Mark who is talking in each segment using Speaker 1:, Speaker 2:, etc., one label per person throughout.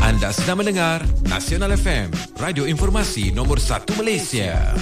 Speaker 1: Anda sedang mendengar Nasional FM, radio informasi nombor 1 Malaysia.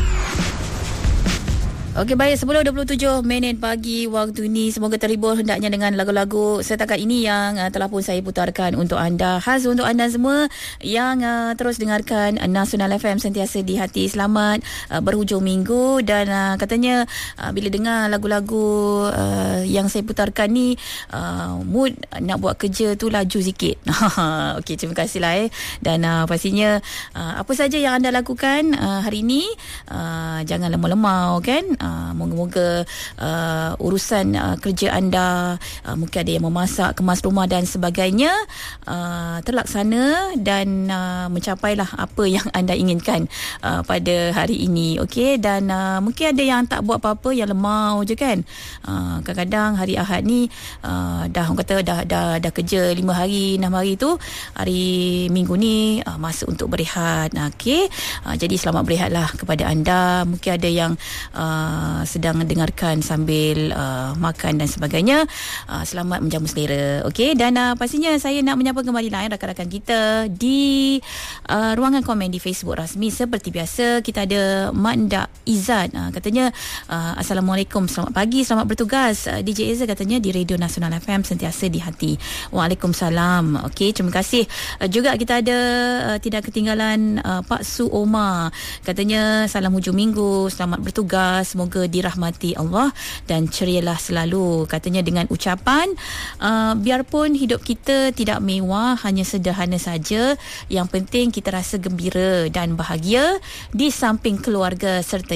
Speaker 2: Okey, baik, 10.27 pagi waktu ini. Semoga terhibur hendaknya dengan lagu-lagu setakat ini yang telah pun saya putarkan untuk anda. Khas untuk anda semua yang terus dengarkan Nasional FM sentiasa di hati. Selamat berhujung minggu. Dan katanya bila dengar lagu-lagu yang saya putarkan ni, mood nak buat kerja tu laju sikit. Okey, terima kasihlah. Dan pastinya apa saja yang anda lakukan hari ini, jangan lemau-lemau kan. Moga-moga urusan kerja anda, mungkin ada yang memasak, kemas rumah dan sebagainya, terlaksana dan mencapailah apa yang anda inginkan pada hari ini. Okey, dan mungkin ada yang tak buat apa-apa, yang lemau je kan. Kadang-kadang hari Ahad ni dah orang kata dah kerja 5 hari 6 hari tu, hari Minggu ni masa untuk berehat. Okey, jadi selamat berehatlah kepada anda. Mungkin ada yang sedang dengarkan sambil makan dan sebagainya. Selamat menjamu selera. Okey, dan pastinya saya nak menyapa kembali rakan-rakan kita di ruangan komen di Facebook rasmi. Seperti biasa, kita ada Manda Izzat. Katanya Assalamualaikum, selamat pagi, selamat bertugas. DJ Izzat katanya di Radio Nasional FM sentiasa di hati. Waalaikumsalam. Okey, terima kasih. Juga kita ada tidak ketinggalan Pak Su Omar. Katanya salam hujung minggu, selamat bertugas, semoga dirahmati Allah dan cerialah selalu. Katanya dengan ucapan biarpun hidup kita tidak mewah, hanya sederhana saja, yang penting kita rasa gembira dan bahagia di samping keluarga serta